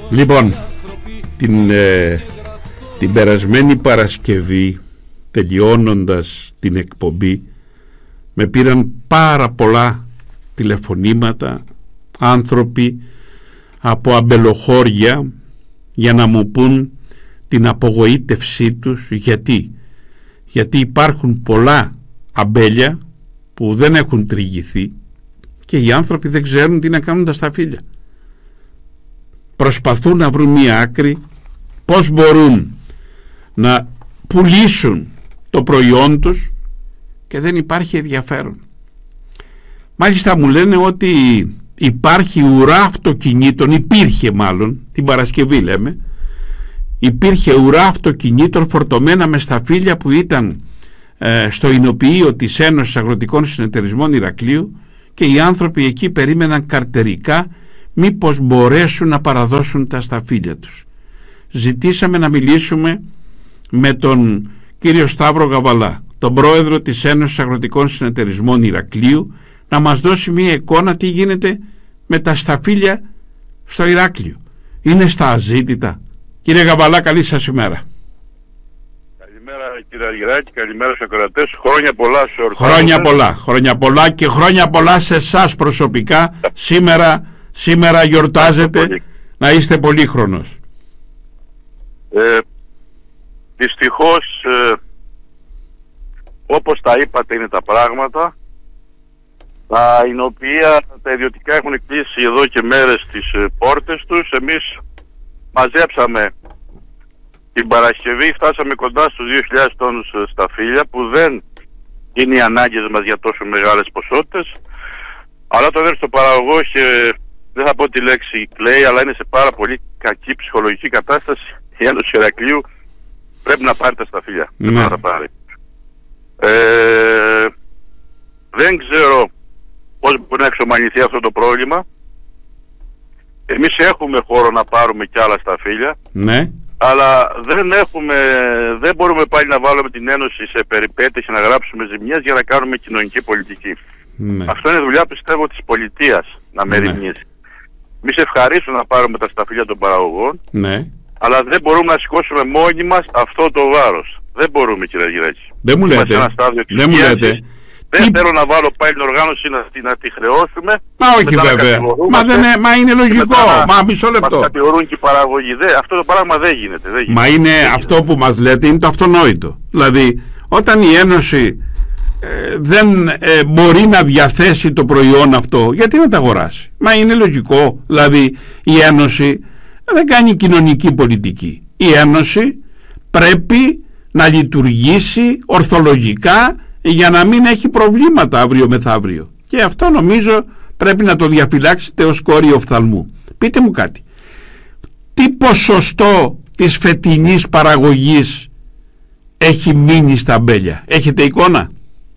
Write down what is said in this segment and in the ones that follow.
Λοιπόν, την περασμένη Παρασκευή, τελειώνοντας την εκπομπή, με πήραν πάρα πολλά τηλεφωνήματα άνθρωποι από αμπελοχώρια για να μου πούν την απογοήτευσή τους. Γιατί υπάρχουν πολλά αμπέλια που δεν έχουν τριγηθεί και οι άνθρωποι δεν ξέρουν τι να κάνουν τα σταφύλια. Προσπαθούν να βρουν μία άκρη πώς μπορούν να πουλήσουν το προϊόν τους και δεν υπάρχει ενδιαφέρον. Μάλιστα μου λένε ότι υπάρχει ουρά αυτοκινήτων, υπήρχε μάλλον την Παρασκευή λέμε, υπήρχε ουρά αυτοκινήτων φορτωμένα με σταφύλια που ήταν στο εινοποιείο της Ένωσης Αγροτικών Συνεταιρισμών Ηρακλείου και οι άνθρωποι εκεί περίμεναν καρτερικά μήπως μπορέσουν να παραδώσουν τα σταφύλια τους. Ζητήσαμε να μιλήσουμε με τον κύριο Σταύρο Γαβαλά, τον πρόεδρο της Ένωσης Αγροτικών Συνεταιρισμών Ηρακλείου, να μας δώσει μια εικόνα τι γίνεται με τα σταφύλια στο Ηράκλειο. Είναι στα αζήτητα? Κύριε Γαβαλά, καλή σας ημέρα. Καλημέρα κύριε Αργυράκη, καλημέρα στους ακροατές. Χρόνια πολλά σε ορκώς. Χρόνια πολλά και χρόνια πολλά σε εσάς προσωπικά. Σήμερα γιορτάζετε, να είστε πολύχρονος. Δυστυχώς, όπως τα είπατε είναι τα πράγματα, τα οποία τα ιδιωτικά έχουν κλείσει εδώ και μέρες τις πόρτες τους. Εμείς μαζέψαμε την Παρασκευή, φτάσαμε κοντά στους 2.000 τόνους σταφύλια, που δεν είναι οι ανάγκες μας για τόσο μεγάλες ποσότητες, αλλά το στο παραγωγό και δεν θα πω τη λέξη κλαίει, αλλά είναι σε πάρα πολύ κακή ψυχολογική κατάσταση. Η Ένωση Ηρακλείου πρέπει να πάρει τα σταφύλια. Να τα πάρει. Δεν ξέρω πώς μπορεί να εξομαλυνθεί αυτό το πρόβλημα. Εμείς έχουμε χώρο να πάρουμε κι άλλα σταφύλια, ναι, αλλά δεν μπορούμε πάλι να βάλουμε την Ένωση σε περιπέτειες και να γράψουμε ζημιές για να κάνουμε κοινωνική πολιτική. Ναι. Αυτό είναι δουλειά, πιστεύω, της πολιτείας να μεριμνήσει. Εμείς ευχαρίστω να πάρουμε τα σταφύλια των παραγωγών, ναι, αλλά δεν μπορούμε να σηκώσουμε μόνοι μας αυτό το βάρος. Δεν μπορούμε, κύριε Αργυράκη. Δεν μου λέτε. Δεν θέλω να βάλω πάλι την οργάνωση να τη χρεώσουμε. Μα όχι βέβαια. Μα είναι λογικό. Μα μισό λεπτό. Μας κατηγορούν και οι παραγωγοί. Αυτό το πράγμα δεν γίνεται. Μα είναι αυτό που μας λέτε, είναι το αυτονόητο. Δηλαδή όταν η Ένωση δεν μπορεί να διαθέσει το προϊόν αυτό, γιατί να τα αγοράσει? Μα είναι λογικό. Δηλαδή η Ένωση δεν κάνει κοινωνική πολιτική. Η Ένωση πρέπει να λειτουργήσει ορθολογικά για να μην έχει προβλήματα αύριο μεθαύριο. Και αυτό νομίζω πρέπει να το διαφυλάξετε ως κόριο οφθαλμού. Πείτε μου κάτι. Τι ποσοστό της φετινής παραγωγής έχει μείνει στα αμπέλια? Έχετε εικόνα?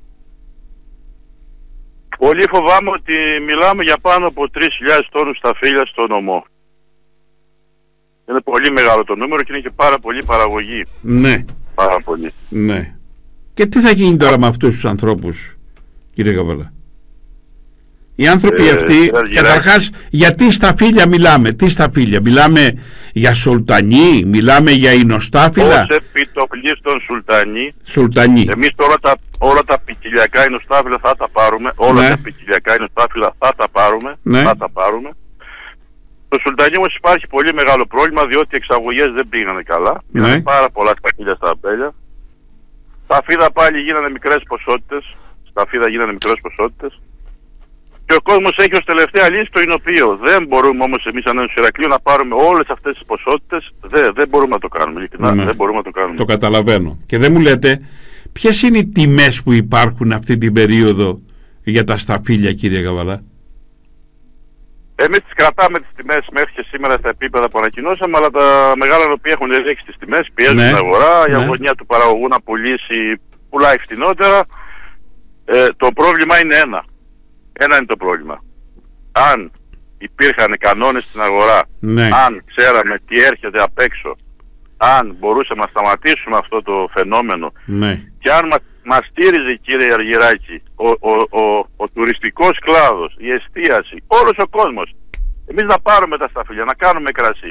Πολύ φοβάμαι ότι μιλάμε για πάνω από 3.000 τόνους σταφύλια στο νομό. Είναι πολύ μεγάλο το νούμερο και είναι και πάρα πολύ παραγωγή. Ναι. Πάρα πολύ. Ναι. Και τι θα γίνει τώρα με αυτούς τους ανθρώπους, κύριε Γαβαλά? Οι άνθρωποι αυτοί, καταρχάς, γιατί σταφύλια μιλάμε? Τι σταφύλια? Μιλάμε για σουλτανί, μιλάμε για ινοστάφυλλα? Ως επιτοπλίστων σουλτανί. Εμείς όλα τα ποικιλιακά ινοστάφυλλα θα τα πάρουμε. Όλα τα ποικιλιακά ινοστάφυλλα θα τα πάρουμε. Ναι. Θα τα πάρουμε. Το σουλτανί όμως υπάρχει πολύ μεγάλο πρόβλημα, διότι οι εξαγωγές δεν πήγανε καλά. Ναι. Είναι πάρα πολλά σταφύλια στα αμπέλια. Τα φίδα πάλι γίνανε μικρές ποσότητες. Και ο κόσμος έχει ως τελευταία λύση το εινοποιείο. Δεν μπορούμε όμως εμείς σαν Ένωση Ηρακλείου να πάρουμε όλες αυτές τις ποσότητες. Δεν μπορούμε να το κάνουμε. Ειλικρινά, δεν μπορούμε να το κάνουμε. Το καταλαβαίνω. Και δεν μου λέτε ποιες είναι οι τιμές που υπάρχουν αυτή την περίοδο για τα σταφύλια, κύριε Γαβαλά? Εμείς τις κρατάμε τις τιμές μέχρι και σήμερα στα επίπεδα που ανακοινώσαμε, αλλά τα μεγάλα νοπία έχουν ρίξει τις τιμές, πιέζουν την αγορά, η αγωνία του παραγωγού να πουλάει φτηνότερα. Το πρόβλημα είναι ένα. Ένα είναι το πρόβλημα. Αν υπήρχαν κανόνες στην αγορά, αν ξέραμε τι έρχεται απ' έξω, αν μπορούσαμε να σταματήσουμε αυτό το φαινόμενο, και αν μας στήριζε, κύριε Αργυράκη, ο τουριστικός κλάδος, η εστίαση, όλος ο κόσμος, εμείς να πάρουμε τα σταφύλια, να κάνουμε κρασί,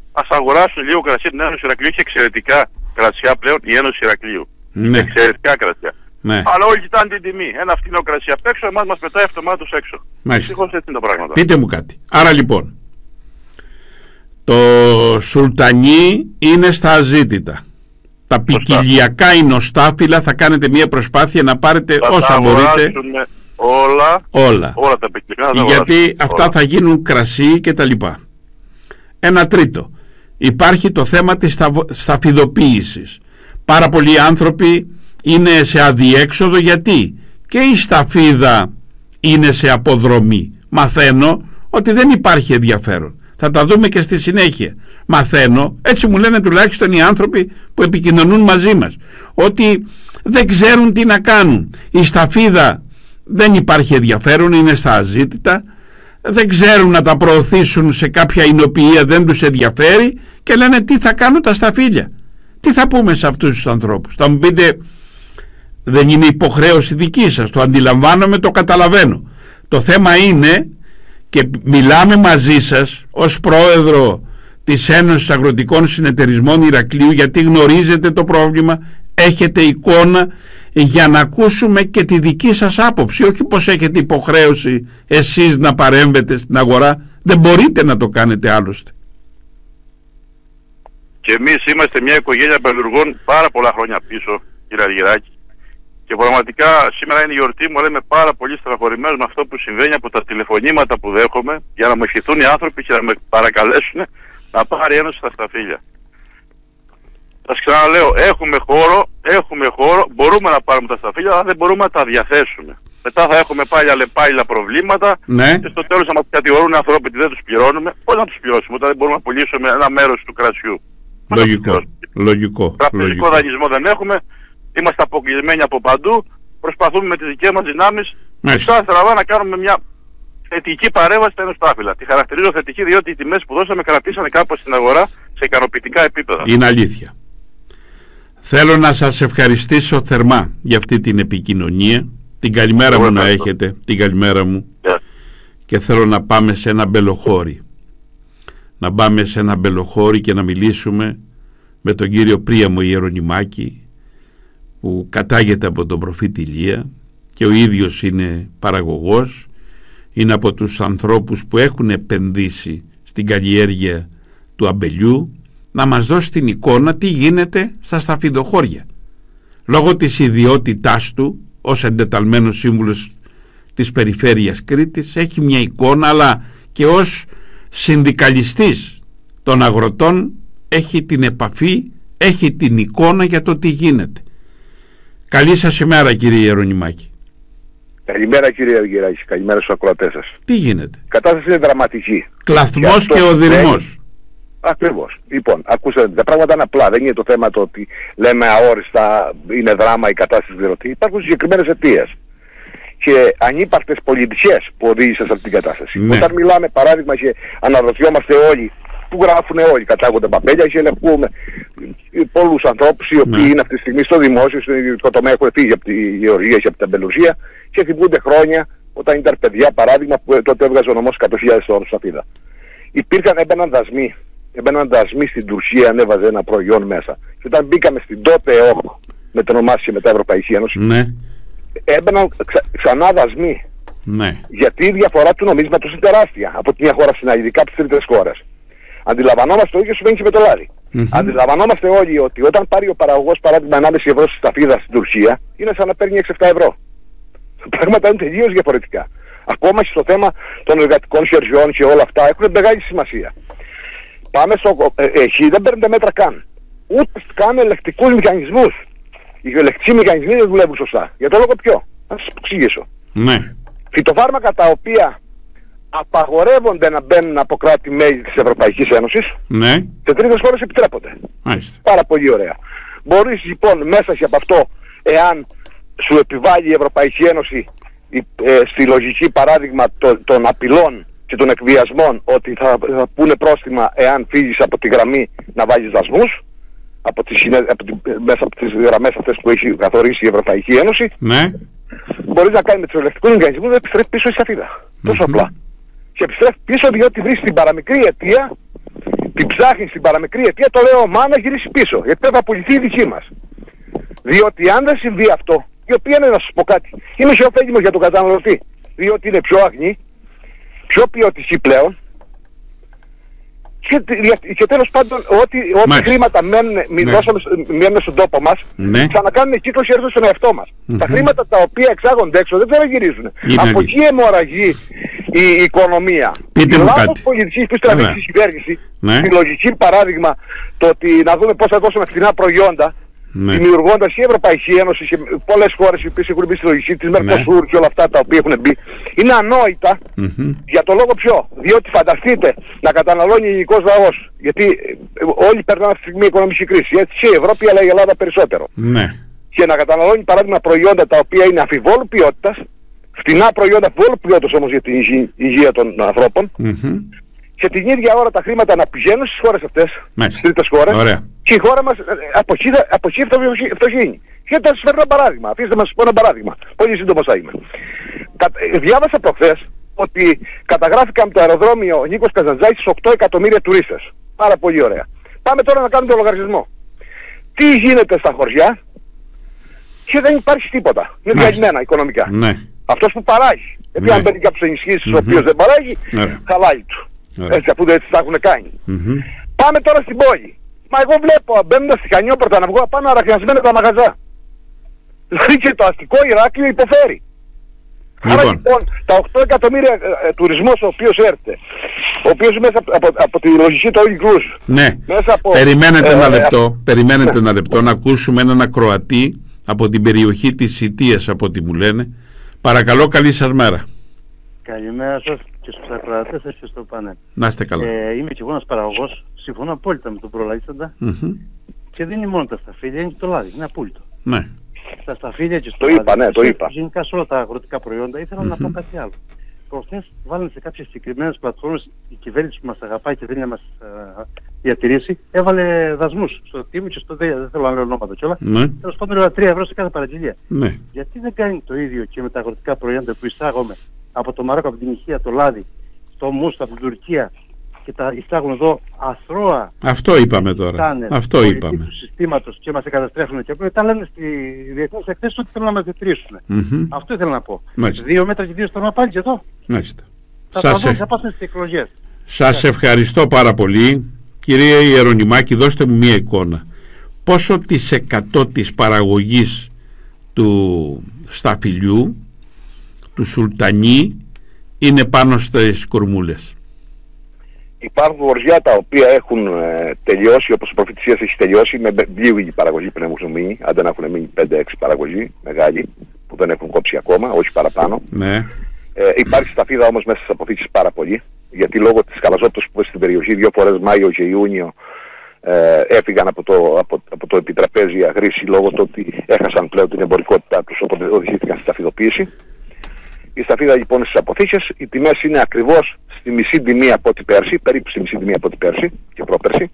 ας αγοράσουν λίγο κρασί την Ένωση Ηρακλείου. Έχει εξαιρετικά κρασιά πλέον η Ένωση Ηρακλείου. Ναι. Εξαιρετικά κρασιά. Ναι. Αλλά όλοι κοιτάνε την τιμή. Ένα φτηνό κρασί απ' έξω, εμάς μας πετάει αυτομάτως έξω. Μάλιστα. Έτσι είναι τα πράγματα. Πείτε μου κάτι. Άρα λοιπόν, το Σουλτανί είναι στα αζήτητα. Τα ποικιλιακά εινωστάφυλλα θα κάνετε μια προσπάθεια να πάρετε όσα μπορείτε. Όλα τα ποικιλιακά. Γιατί αυτά θα γίνουν κρασί και τα λοιπά. Ένα τρίτο. Υπάρχει το θέμα της σταφιδοποίησης. Πάρα πολλοί άνθρωποι είναι σε αδιέξοδο, γιατί και η σταφίδα είναι σε αποδρομή. Μαθαίνω ότι δεν υπάρχει ενδιαφέρον. Θα τα δούμε και στη συνέχεια. Μαθαίνω, έτσι μου λένε τουλάχιστον οι άνθρωποι που επικοινωνούν μαζί μας, ότι δεν ξέρουν τι να κάνουν. Η σταφίδα δεν υπάρχει ενδιαφέρον, είναι στα αζήτητα, δεν ξέρουν να τα προωθήσουν σε κάποια εινοποιία, δεν τους ενδιαφέρει και λένε τι θα κάνουν τα σταφύλια. Τι θα πούμε σε αυτούς τους ανθρώπους? Θα μου πείτε, δεν είναι υποχρέωση δική σας, το αντιλαμβάνομαι, το καταλαβαίνω. Το θέμα είναι, και μιλάμε μαζί σας ως πρόεδρο της Ένωσης Αγροτικών Συνεταιρισμών Ηρακλείου, γιατί γνωρίζετε το πρόβλημα, έχετε εικόνα, για να ακούσουμε και τη δική σας άποψη, όχι πως έχετε υποχρέωση εσείς να παρέμβετε στην αγορά, δεν μπορείτε να το κάνετε άλλωστε. Και εμείς είμαστε μια οικογένεια πελουργών πάρα πολλά χρόνια πίσω, κύριε Αργυράκη. Και πραγματικά σήμερα είναι η γιορτή μου, αλλά είμαι πάρα πολύ στεναχωρημένος με αυτό που συμβαίνει από τα τηλεφωνήματα που δέχομαι για να μου ευχηθούν οι άνθρωποι και να με παρακαλέσουν να πάρει Ένωση στα σταφύλια. Σας ξαναλέω, έχουμε χώρο, μπορούμε να πάρουμε τα σταφύλια, αλλά δεν μπορούμε να τα διαθέσουμε. Μετά θα έχουμε πάλι αλλεπάλληλα προβλήματα, ναι. Και στο τέλος θα μας κατηγορούν οι άνθρωποι ότι δεν τους πληρώνουμε. Πώς να τους πληρώσουμε όταν δεν μπορούμε να πουλήσουμε ένα μέρος του κρασιού? Λογικό. Τραπεζικό δανεισμό δεν έχουμε. Είμαστε αποκλεισμένοι από παντού. Προσπαθούμε με τις δικές μας δυνάμεις να κάνουμε μια θετική παρέμβαση στα ενοστάφυλλα. Τη χαρακτηρίζω θετική, διότι οι τιμές που δώσαμε κρατήσανε κάπως στην αγορά σε ικανοποιητικά επίπεδα. Είναι αλήθεια. Θέλω να σας ευχαριστήσω θερμά για αυτή την επικοινωνία. Την καλημέρα μου να έχετε. Την καλημέρα μου. Και θέλω να πάμε σε ένα μπελοχώρι. Να πάμε σε ένα μπελοχώρι και να μιλήσουμε με τον κύριο Πρίαμο Ιερονυμάκη, που κατάγεται από τον προφήτη Ηλία και ο ίδιος είναι παραγωγός, είναι από τους ανθρώπους που έχουν επενδύσει στην καλλιέργεια του αμπελιού, να μας δώσει την εικόνα τι γίνεται στα σταφιδοχώρια. Λόγω της ιδιότητάς του ως εντεταλμένος σύμβουλος της Περιφέρειας Κρήτης έχει μια εικόνα, αλλά και ως συνδικαλιστής των αγροτών έχει την επαφή, έχει την εικόνα για το τι γίνεται. Καλή σας ημέρα, κύριε Ιερονυμάκη. Καλημέρα, κύριε Αργυράκη. Καλημέρα στους ακροατές σας. Τι γίνεται? Η κατάσταση είναι δραματική. Κλαθμός και οδυρμός. Ακριβώς. Λοιπόν, ακούστε, τα πράγματα είναι απλά. Δεν είναι το θέμα το ότι λέμε αόριστα είναι δράμα η κατάσταση διότι υπάρχουν συγκεκριμένες αιτίες και ανύπαρκτες πολιτικές που οδήγησαν σε αυτή την κατάσταση. Ναι. Όταν μιλάμε, παράδειγμα, και αναρωτιόμαστε όλοι, που γράφουν όλοι, κατάγονται παπέλια και ελεγχούμε πολλούς ανθρώπους οι οποίοι είναι αυτή τη στιγμή στο δημόσιο, στο ιδιωτικό τομέα, έχουν φύγει από τη γεωργία και από την αμπελουσία και θυμούνται χρόνια όταν ήταν παιδιά, παράδειγμα, που τότε έβγαζε ο νομός 100.000 ώρες σταφίδα. Έμπαιναν δασμοί στην Τουρκία, ανέβαζε ένα προϊόν μέσα. Και όταν μπήκαμε στην τότε ΕΟΚ, με την ονομάστηκε μετά Ευρωπαϊκή Ένωση, έμπαιναν ξανά δασμοί. Ναι. Γιατί η διαφορά του νομίσματος είναι τεράστια από τη μια χώρα στην άλλη, ειδικά από τις τρίτες χώρες. Αντιλαμβανόμαστε το ίδιο συμβαίνει και με το λάδι. Αντιλαμβανόμαστε όλοι ότι όταν πάρει ο παραγωγός παράδειγμα 1,5 ευρώ στη σταφίδα στην Τουρκία, είναι σαν να παίρνει 6-7 ευρώ. Τα πράγματα είναι τελείως διαφορετικά. Ακόμα και στο θέμα των εργατικών χεριών και όλα αυτά έχουν μεγάλη σημασία. Πάμε στο εκεί, δεν παίρνετε μέτρα καν. Ούτε καν ελεκτικούς μηχανισμούς. Οι ελεκτικοί μηχανισμοί δεν δουλεύουν σωστά. Για το λόγο ποιο? Θα σας εξηγήσω. Ναι. Φυτοφάρμακα τα οποία απαγορεύονται να μπαίνουν από κράτη-μέλη της Ευρωπαϊκής Ένωσης, ναι, σε τρίτες χώρες επιτρέπονται. Μάλιστα. Πάρα πολύ ωραία. Μπορείς λοιπόν μέσα και από αυτό, εάν σου επιβάλλει η Ευρωπαϊκή Ένωση στη λογική παράδειγμα των απειλών και των εκβιασμών ότι θα πούνε πρόστιμα εάν φύγεις από τη γραμμή να βάλεις δασμούς μέσα από τις γραμμές αυτές που έχει καθορίσει η Ευρωπαϊκή Ένωση, ναι, μπορείς να κάνεις με τους ελεκτικούς μηχανισμούς να επιστρέφει πίσω η σταφίδα. Τόσο απλά. Και επιστρέφει πίσω διότι βρίσκει την παραμικρή αιτία την ψάχνει στην παραμικρή αιτία, το λέω μα να γυρίσει πίσω. Γιατί θα πουληθεί η δική μας. Διότι αν δεν συμβεί αυτό, η οποία είναι, να σας πω κάτι, είναι ισοφέλιμος για τον καταναλωτή. Διότι είναι πιο αγνή, πιο ποιοτική πλέον. Και τέλος πάντων, ό,τι χρήματα μένουν στον τόπο μας, ξανακάνουν κύκλο και έρθουν στον εαυτό μας. Τα χρήματα τα οποία εξάγονται έξω δεν θα γυρίζουν. Από εκεί αιμορραγεί η οικονομία. Πείτε μου κάτι. Πολιτική και στρατηγική κυβέρνηση, τη λογική παράδειγμα, το ότι να δούμε πώς θα δώσουμε φθηνά προϊόντα, δημιουργώντας η Ευρωπαϊκή Ένωση και πολλές χώρες οι οποίες έχουν μπει στη λογική της Μερκοσούρ και όλα αυτά τα οποία έχουν μπει, είναι ανόητα για το λόγο ποιο. Διότι φανταστείτε να καταναλώνει ο ελληνικός λαός, γιατί όλοι περνάνε αυτή τη στιγμή οικονομική κρίση, έτσι και η Ευρώπη αλλά η Ελλάδα περισσότερο. Και να καταναλώνει παράδειγμα προϊόντα τα οποία είναι αμφιβόλου ποιότητας, φτηνά προϊόντα αμφιβόλου ποιότητας όμως για την υγεία των ανθρώπων, και την ίδια ώρα τα χρήματα να πηγαίνουν στις χώρες αυτές, στις τρίτες χώρες. Ωραία. Και η χώρα μας από εκεί φτωχύνει. Και θα σας φέρω ένα παράδειγμα. Αφήστε να σας πω ένα παράδειγμα. Πολύ σύντομος θα είμαι. Διάβασα προχθές ότι καταγράφηκαν από το αεροδρόμιο Νίκος Καζαντζάκης 8 εκατομμύρια τουρίστες. Πάρα πολύ ωραία. Πάμε τώρα να κάνουμε τον λογαριασμό. Τι γίνεται στα χωριά και δεν υπάρχει τίποτα. Είναι διαλυμένα οικονομικά. Αυτός που παράγει. Γιατί αν μπαίνει κάποιος ενισχύσεις ο οποίος δεν παράγει, χαλάει του. Έτσι, αφού έτσι τα έχουν κάνει. Πάμε τώρα στην πόλη. Μα εγώ βλέπω μπαίνοντας στη Χανιόπορτα να βγω πάνω αραχνιασμένα τα μαγαζά. Δηλαδή και το αστικό Ηράκλειο υποφέρει. Άρα λοιπόν τα 8 εκατομμύρια τουρισμός ο οποίος έρχεται, ο οποίος μέσα από τη λογική του All Inclusive. Ναι, περιμένετε ένα λεπτό να ακούσουμε έναν ακροατή από την περιοχή της Σιτίας, από ό,τι μου λένε. Παρακαλώ, καλή σας μέρα. Καλημέρα σας και στους ακροατές και στο πάνελ. Να είστε καλά. Είμαι και εγώ ένας παραγωγός, συμφωνώ απόλυτα με τον προλαλήσαντα. Και δεν είναι μόνο τα σταφύλια, είναι και το λάδι, είναι απόλυτο. Ναι. Στα σταφύλια και στο λάδι, το είπα. γενικά σε όλα τα αγροτικά προϊόντα, ήθελα να πω κάτι άλλο. Προχθές βάλανε σε κάποιες συγκεκριμένες πλατφόρμες, η κυβέρνηση που μας αγαπάει και θέλει να μας διατηρήσει, έβαλε δασμούς στο τίμη και στο ΔΕΙΑ, δεν θέλω να λέω ονόματα κιόλα. Τέλος πάντων 3 ευρώ σε κάθε παραγγελία. Γιατί δεν κάνει το ίδιο και με τα αγροτικά προϊόντα που εισάγουμε από το Μαρόκο, από την Ηχεία, το λάδι, το μουστ από την Τουρκία και τα εισάγουν εδώ αθρώα. Αυτό είπαμε τώρα. Αυτό είπαμε. Του συστήματος και μας καταστρέφουν και μετά λένε στη διεθνείς εκθέσεις ότι θέλουν να μας διατηρήσουν. Αυτό ήθελα να πω. 2 μέτρα και 2 στρона πάλι και εδώ. Θα πάσουν στις εκλογές. Σας ευχαριστώ πάρα πολύ. Κύριε Ιερονιμάκη, δώστε μου μία εικόνα. Πόσο της 100 της παραγωγής του σταφυλιού, του σουλτανί, είναι πάνω στις κορμούλες? Υπάρχουν χωριά τα οποία έχουν τελειώσει, όπως η προφητησίας έχει τελειώσει, με λίγη παραγωγή που έχουν μείνει, αν δεν έχουν μείνει 5-6 παραγωγή μεγάλοι, που δεν έχουν κόψει ακόμα, όχι παραπάνω. Υπάρχει σταφίδα όμως μέσα στις αποθήκες πάρα πολύ, γιατί λόγω της καλαζόπτωσης που στην περιοχή 2 φορές Μάιο και Ιούνιο έφυγαν από το επιτραπέζι αγρίσι λόγω του ότι έχασαν πλέον την εμπορικότητά τους, οπότε οδηγήθηκαν στη σταφιδοποίηση. Η σταφίδα λοιπόν στις αποθήκες, οι τιμές είναι ακριβώς στη μισή τιμή από ό,τι πέρσι, περίπου στη μισή τιμή από ό,τι πέρσι και πρόπερσι.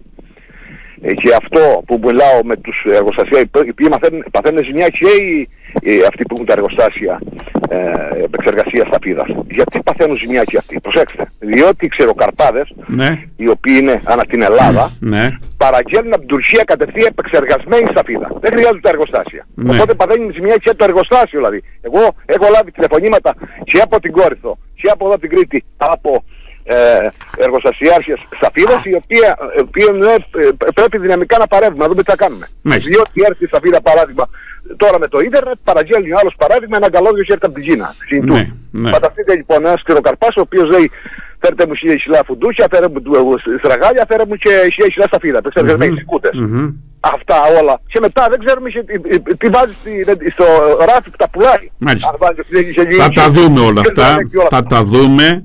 Και αυτό που μιλάω με τους εργοστάσια, οι οποίοι παθαίνουν ζημιά και αυτοί που έχουν τα εργοστάσια επεξεργασία σταφίδας. Γιατί παθαίνουν ζημιά και αυτοί? Προσέξτε. Διότι οι ξεροκαρπάδες, οι οποίοι είναι ανά την Ελλάδα, παραγγέλνουν από την Τουρκία κατευθείαν επεξεργασμένη σταφίδα. Δεν χρειάζονται τα εργοστάσια. Οπότε παθαίνουν ζημιά και το εργοστάσιο δηλαδή. Εγώ έχω λάβει τηλεφωνήματα και από την Κόρινθο και από εδώ την Κρήτη, από εργοστασιάρχες σταφίδας, οι οποίοι πρέπει δυναμικά να παρεύουμε, να δούμε τι θα κάνουμε. Διότι έρθει η σταφίδα παράδειγμα τώρα με το ίντερνετ, παραγγέλνει ο άλλος παράδειγμα ένα καλώδιο και έρθει από την Κίνα. Φανταστείτε λοιπόν ένας σκληροκαρπάς ο οποίος λέει φέρτε μου 1000 κιλά φουντούκια, φέρε μου στραγάλια, φέρε μου και 1000 κιλά σταφίδα, επεξεργασμένες κούτες. Αυτά όλα. Και μετά δεν ξέρουμε τι βάζει στο ράφι που τα πουλάει. Θα τα δούμε όλα αυτά. Θα τα δούμε.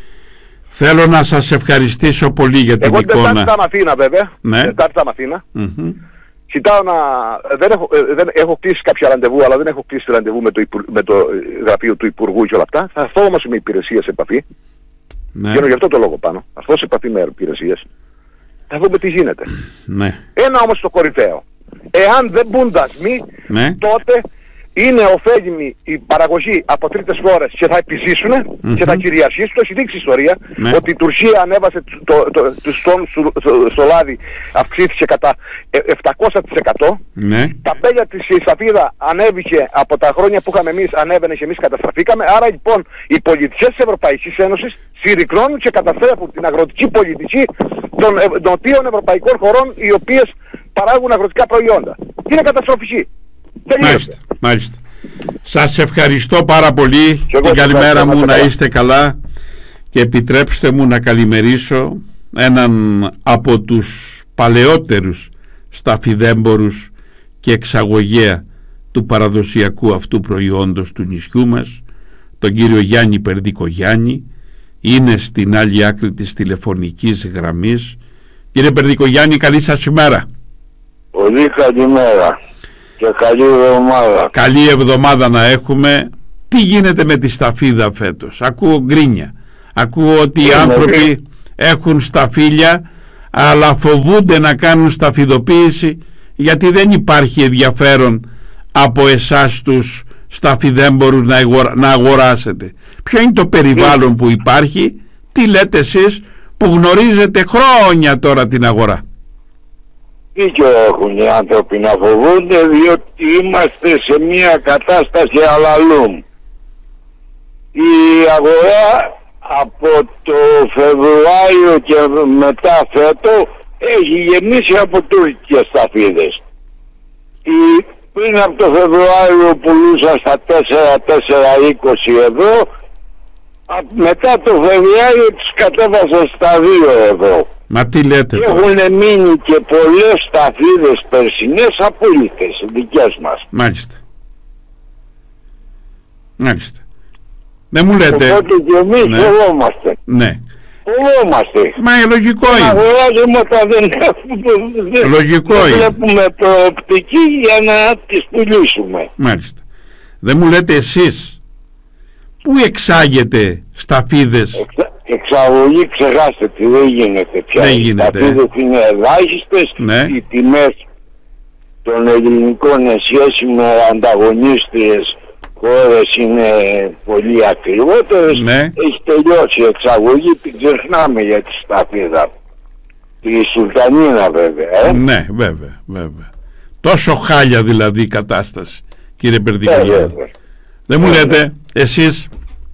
Θέλω να σας ευχαριστήσω πολύ για την εικόνα. Εγώ Τετάρτη θα μ' Αθήνα βέβαια. Τετάρτη θα μ' Αθήνα. Κοιτάω να... δεν έχω κλείσει κάποια ραντεβού, αλλά δεν έχω κλείσει ραντεβού με το γραφείο του Υπουργού και όλα αυτά. Θα έρθω όμως με υπηρεσίες σε επαφή. Γίνω γι' αυτό το λόγο πάνω. Θα έρθω σε επαφή με υπηρεσίες. Θα δούμε τι γίνεται. Ένα όμως το κορυφαίο. Εάν δεν μπουν δασμοί, τότε είναι ωφέλιμη η παραγωγή από τρίτες χώρες και θα επιζήσουν και θα κυριαρχήσουν. Το έχει δείξει η ιστορία ότι η Τουρκία ανέβασε τους τόνους στο λάδι, αυξήθηκε κατά 700%. Τα πέλια της σταφίδα ανέβηκε από τα χρόνια που είχαμε εμείς, ανέβαινε και εμείς καταστραφήκαμε. Άρα λοιπόν οι πολιτικές της Ευρωπαϊκής Ένωσης συρρυκνώνουν και καταστρέφουν την αγροτική πολιτική των νοτίων ευρωπαϊκών χωρών, οι οποίες παράγουν αγροτικά προϊόντα. Είναι καταστροφική. Μάλιστα. Σας ευχαριστώ πάρα πολύ. Την καλημέρα μου, να είστε καλά, και επιτρέψτε μου να καλημερίσω έναν από τους παλαιότερους σταφιδέμπορους και εξαγωγέα του παραδοσιακού αυτού προϊόντος του νησιού μας, τον κύριο Γιάννη Περδικογιάννη. Είναι στην άλλη άκρη της τηλεφωνικής γραμμής. Κύριε Περδικογιάννη, καλή σας ημέρα. Πολύ καλημέρα και καλή εβδομάδα. Καλή εβδομάδα να έχουμε. Τι γίνεται με τη σταφίδα φέτος? Ακούω γκρίνια, ακούω ότι οι άνθρωποι έχουν σταφύλια αλλά φοβούνται να κάνουν σταφιδοποίηση γιατί δεν υπάρχει ενδιαφέρον από εσάς τους σταφιδέμπορους να αγοράσετε. Ποιο είναι το περιβάλλον που υπάρχει? Τι λέτε εσείς που γνωρίζετε χρόνια τώρα την αγορά? Δίκιο έχουν οι άνθρωποι να φοβούνται, διότι είμαστε σε μια κατάσταση αλαλούμ. Η αγορά από το Φεβρουάριο και μετά φέτο έχει γεμίσει από τουρκικές σταφίδες. Πριν από το Φεβρουάριο πουλούσαν στα 4,20 ευρώ, μετά το Φεβρουάριο τις κατέβασαν στα 2 ευρώ. Μα τι λέτε? Και έχουν μείνει και πολλές σταφίδες περσινές απόλυτες, δικές μας. Μάλιστα. Δεν μου λέτε. Οπότε και εμείς φοβόμαστε. Ναι. Φοβόμαστε. Μα λογικό είναι. Αγοράζουμε όταν δεν έχουμε. Λογικό δεν είναι. Βλέπουμε προοπτική για να τις πουλήσουμε. Μάλιστα. Δεν μου λέτε εσείς πού εξάγετε σταφίδες? Εξαγωγή ξεχάστε τι, δεν γίνεται πια. Δεν γίνεται. Οι σταφίδες είναι ελάχιστες. Ναι. Οι τιμές των ελληνικών σε σχέση με ανταγωνίστριες χώρες είναι πολύ ακριβότερες. Ναι. Έχει τελειώσει η εξαγωγή, την ξεχνάμε για τη σταφίδα. Τη Σουλτανίνα βέβαια. Ναι, βέβαια. Τόσο χάλια δηλαδή η κατάσταση, κύριε Περδικογιάννη. Δεν μου λέτε, εσείς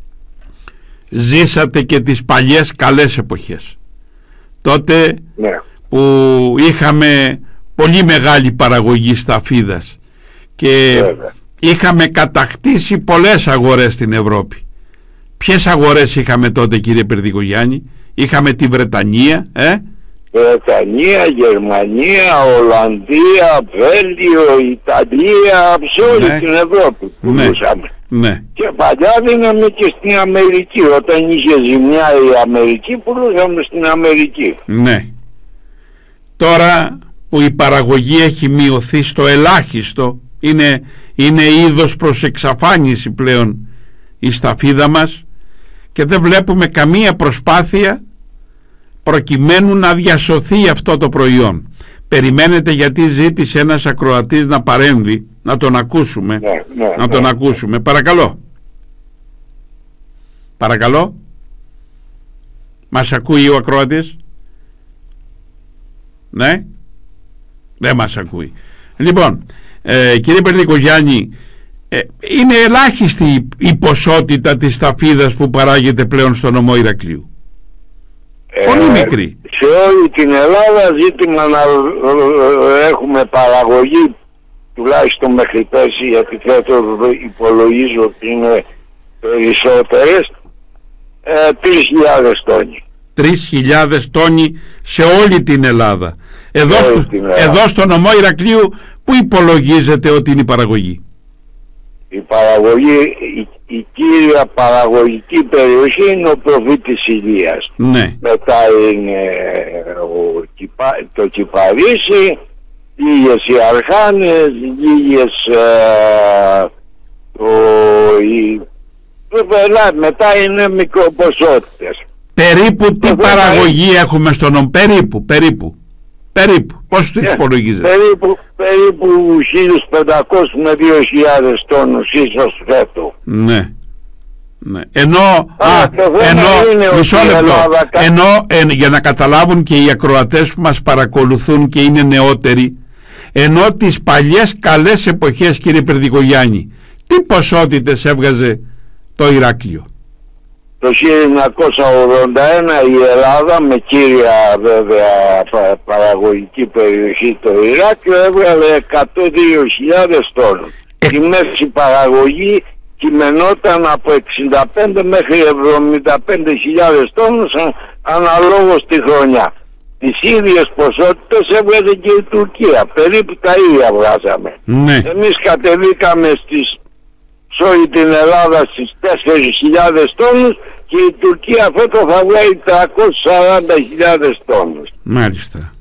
ζήσατε και τις παλιές καλές εποχές, τότε που είχαμε πολύ μεγάλη παραγωγή σταφίδας και είχαμε κατακτήσει πολλές αγορές στην Ευρώπη. Ποιες αγορές είχαμε τότε, κύριε Περδικογιάννη? Είχαμε τη Βρετανία, Βρετανία, Γερμανία, Ολλανδία, Βέλγιο, Ιταλία, σε όλη την Ευρώπη πουλούσαμε. Ναι. Και παλιά δίναμε και στην Αμερική. Όταν είχε ζημιά η Αμερική, πουλούσαμε στην Αμερική. Ναι. Τώρα που η παραγωγή έχει μειωθεί στο ελάχιστο, είναι είδος προς εξαφάνιση πλέον η σταφίδα μας και δεν βλέπουμε καμία προσπάθεια προκειμένου να διασωθεί αυτό το προϊόν. Περιμένετε, γιατί ζήτησε ένας ακροατής να παρέμβει, να τον ακούσουμε. Τον ακούσουμε. Παρακαλώ. Μας ακούει ο ακροατής? Ναι. Δεν μας ακούει. Λοιπόν, κύριε Περδικογιάννη, είναι ελάχιστη η ποσότητα της σταφίδας που παράγεται πλέον στο νομό Ηρακλείου. Πολύ μικρή. Σε όλη την Ελλάδα ζήτημα να έχουμε παραγωγή, τουλάχιστον μέχρι πέρσι, γιατί φέτος υπολογίζω ότι είναι περισσότερες, 3.000 τόνοι. 3.000 τόνοι σε όλη την Ελλάδα. Εδώ στο νομό Ηρακλείου που υπολογίζεται ότι είναι η παραγωγή? Η παραγωγή, η κύρια παραγωγική περιοχή είναι ο Προφήτης Ηλίας. Ναι. Μετά είναι το Κυπαρίσι, λίγες οι Αρχάνες, λίγες μετά είναι μικροποσότητες. Περίπου τι παραγωγή έχουμε στον νομό? Περίπου Περίπου. Πώς το υπολογίζετε? Περίπου 1.500 με 2.000 τόνους ίσως φέτο. Ναι. Ναι. Ενώ μισό λεπτό, για να καταλάβουν και οι ακροατές που μας παρακολουθούν και είναι νεότεροι, ενώ τις παλιές καλές εποχές, κύριε Περδικογιάννη, τι ποσότητες έβγαζε το Ηράκλειο? Το 1981 η Ελλάδα, με κύρια βέβαια παραγωγική περιοχή το Ηράκλειο, έβγαλε 102.000 τόνους. Η μέση παραγωγή κειμενόταν από 65 μέχρι 75.000 τόνους αναλόγως τη χρονιά. Τις ίδιες ποσότητες έβγαζε και η Τουρκία, περίπου τα ίδια βγάζαμε. Ναι. Εμείς κατεβήκαμε σε όλη την Ελλάδα στις 4.000 τόνους και η Τουρκία φέτος θα βγάλει 340.000 τόνους. Μάλιστα.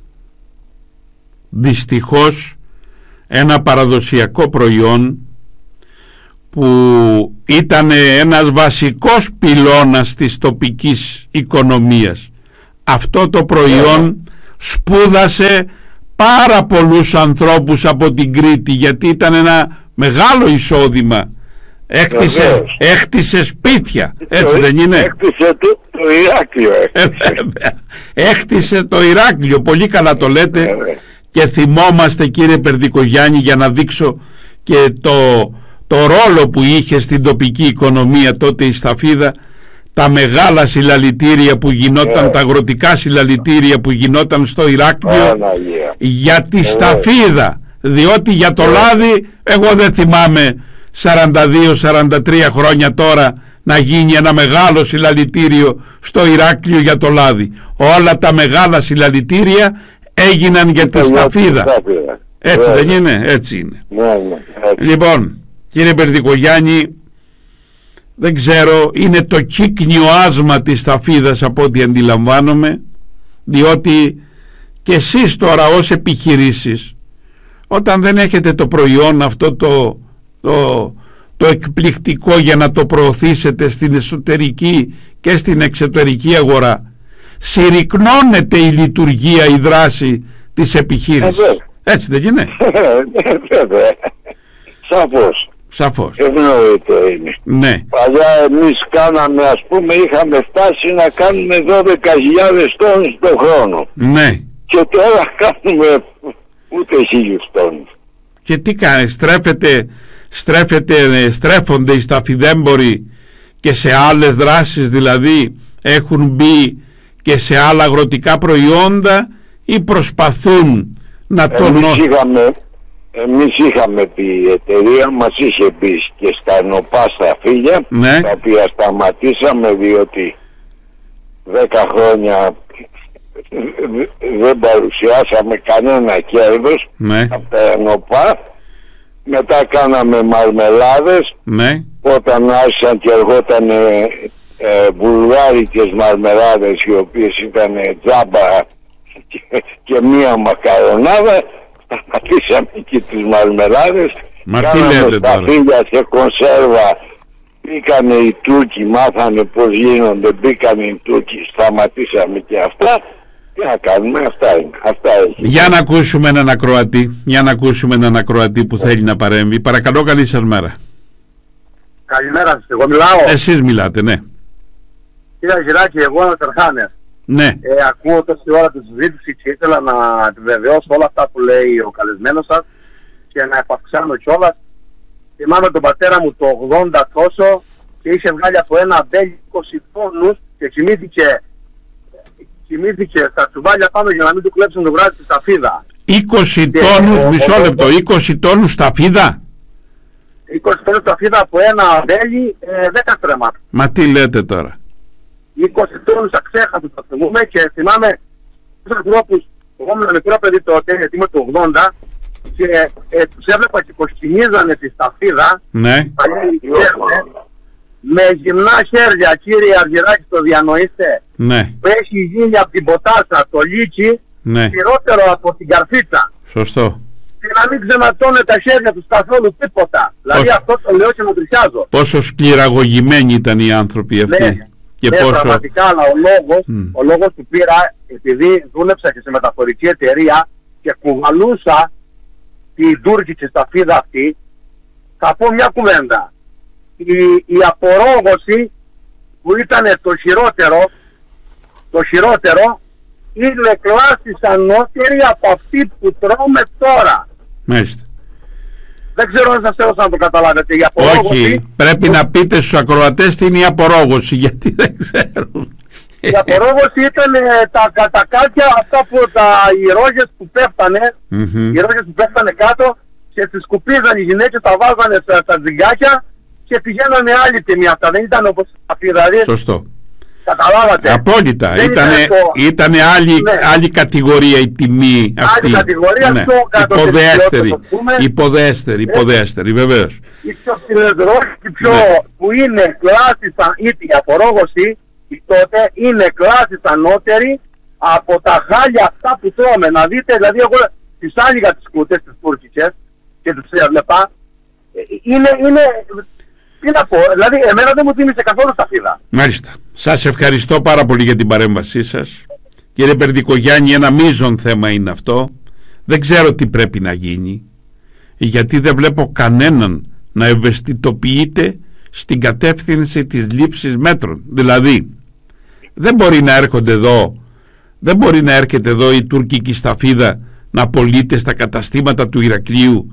Δυστυχώς ένα παραδοσιακό προϊόν που ήταν ένας βασικός πυλώνας της τοπικής οικονομίας, αυτό το προϊόν σπούδασε πάρα πολλούς ανθρώπους από την Κρήτη, γιατί ήταν ένα μεγάλο εισόδημα. Έκτισε σπίτια, έτσι δεν είναι? Έκτισε το Ηράκλειο. Έκτισε το Ηράκλειο, πολύ καλά το λέτε. Και θυμόμαστε, κύριε Περδικογιάννη, για να δείξω και το ρόλο που είχε στην τοπική οικονομία τότε η Σταφίδα, τα μεγάλα συλλαλητήρια που γινόταν, τα αγροτικά συλλαλητήρια που γινόταν στο Ηράκλειο για τη Σταφίδα, διότι για το λάδι εγώ δεν θυμάμαι 42-43 χρόνια τώρα να γίνει ένα μεγάλο συλλαλητήριο στο Ηράκλειο για το λάδι. Όλα τα μεγάλα συλλαλητήρια έγιναν για τη Σταφίδα. Έτσι δεν είναι? Έτσι είναι. Λοιπόν, κύριε Περδικογιάννη, δεν ξέρω, είναι το κύκνιο άσμα της Σταφίδας από ό,τι αντιλαμβάνομαι, διότι και εσείς τώρα ως επιχειρήσεις, όταν δεν έχετε το προϊόν αυτό το εκπληκτικό για να το προωθήσετε στην εσωτερική και στην εξωτερική αγορά, συρρυκνώνεται η λειτουργία, η δράση της επιχείρησης. Έτσι δεν είναι? Βέβαια. Σαφώς. Ευνοείται είναι. Ναι. Παλιά εμείς κάναμε, ας πούμε, είχαμε φτάσει να κάνουμε 12.000 τόνους το χρόνο. Ναι. Και τώρα κάνουμε ούτε 1.000 τόνους. Και τι κάνει? Στρέφονται οι σταφιδέμποροι και σε άλλες δράσεις, δηλαδή έχουν μπει και σε άλλα αγροτικά προϊόντα, ή προσπαθούν να τονώσουν? Εμείς είχαμε πει, η εταιρεία μας είχε μπει και στα ενοπά σταφύλια, ναι, τα οποία σταματήσαμε διότι 10 χρόνια δεν παρουσιάσαμε κανένα κέρδος, ναι, από τα ενοπά. Μετά κάναμε μαρμελάδες, ναι, όταν άρχισαν και ερχόταν βουλγάρικες μαρμελάδες, οι οποίες ήταν τζάμπα και μία μακαρονάδα. Σταματήσαμε και τις μαρμελάδες. Μα τι λέτε τώρα? Σταφύλια σε κονσέρβα. Μπήκανε οι Τούρκοι, μάθανε πως γίνονται, μπήκανε οι Τούρκοι, σταματήσαμε και αυτά. Τι να κάνουμε, αυτά είναι. Για να ακούσουμε έναν ακροατή, που θέλει να παρέμβει. Παρακαλώ, καλή σας μέρα. Καλημέρα σας, εγώ μιλάω. Εσείς μιλάτε, ναι. Κύριε Γυράκη, εγώ είμαι Τερχάνες. Ναι. Ακούω τόση ώρα τη συζήτηση και ήθελα να επιβεβαιώσω όλα αυτά που λέει ο καλεσμένος σας και να επαυξάνω κιόλας. Θυμάμαι τον πατέρα μου το 80 τόσο και είχε βγάλει από ένα μπέλι 20 τόνους και κοιμήθηκε στα τσουβάλια πάνω για να μην του κλέψουν το βράδυ στη σταφίδα. 20 τόνους, μισό λεπτό, 20 τόνους σταφίδα? 20 τόνους σταφίδα από ένα μπέλι, 10 στρέμματα. Μα τι λέτε τώρα? 20 τόνους αξέχαστος θα θυμούμε και θυμάμαι τους ανθρώπους, εγώ ήμουν μικρό παιδί τότε, γιατί είμαι το 80 και τους έβλεπα και κοσκινίζανε στη σταφίδα, ναι, με γυμνά χέρια, κύριε Αργυράκη, το διανοείστε, ναι, που έχει γίνει από την ποτάσα το λύκι, ναι, χειρότερο από την καρφίτσα. Σωστό. Και να μην ξεματώνε τα χέρια τους καθόλου τίποτα. Δηλαδή αυτό το λέω και μου τριχιάζω. Πόσο σκληραγωγημένοι ήταν οι άνθρωποι αυτοί. Ναι. Και πόσο... Πραγματικά, αλλά ο λόγος που πήρα, επειδή δούλεψα και σε μεταφορική εταιρεία και κουβαλούσα την τουρκική σταφίδα αυτή, θα πω μια κουβέντα. Η απορρόγωση που ήταν το χειρότερο είναι κλάση ανώτερη από αυτή που τρώμε τώρα. Μάλιστα. Δεν ξέρω αν σας έδωσα να το καταλάβετε. Η απορρόγωση... Όχι, πρέπει να πείτε στους ακροατές τι είναι η απορρόγωση, γιατί δεν ξέρουν. Η απορρόγωση ήταν τα κατάκια, αυτά που οι ρόγες που πέφτανε, οι ρόγες που πέφτανε κάτω και τις σκουπίζαν οι γυναίκες, τα βάζανε στα τζιγκάκια και πηγαίνανε άλλη τιμή. Αυτά δεν ήταν όπως τα φιδαρίες. Σωστό. Καταλάβατε. Απόλυτα. Ήταν άλλη κατηγορία η τιμή αυτή. Άλλη κατηγορία, ναι. Υποδέστερη, βεβαίως. Η πιο ψηλεδρόκη, που είναι κλάση, είτε η απορρόγωση, τότε είναι κλάση ανώτερη από τα χάλια αυτά που τρώμε. Να δείτε, δηλαδή εγώ τις άνοιγα τις κούτες, τις τουρκικές και τις έβλεπα. Είναι, τι να πω, δηλαδή εμένα δεν μου θύμισε καθόλου σταφίδα. Μάλιστα. Σας ευχαριστώ πάρα πολύ για την παρέμβασή σας. Κύριε Περδικογιάννη, ένα μείζον θέμα είναι αυτό. Δεν ξέρω τι πρέπει να γίνει, γιατί δεν βλέπω κανέναν να ευαισθητοποιείται στην κατεύθυνση της λήψης μέτρων. Δηλαδή, δεν μπορεί να έρχεται εδώ η τουρκική σταφίδα να πωλείται στα καταστήματα του Ηρακλείου